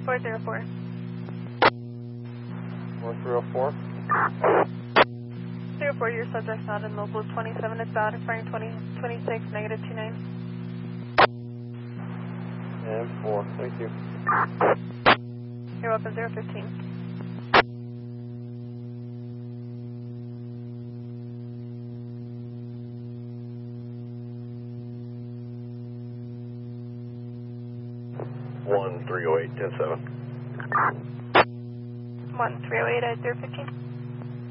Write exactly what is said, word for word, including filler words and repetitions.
four zero four. four zero four. zero four, your subject's not in local twenty-seven, it's out, expiring twenty twenty-six, negative two nine. And four, thank you. You're welcome, zero fifteen. one three oh eight, ten seven. one three oh eight at zero fifteen.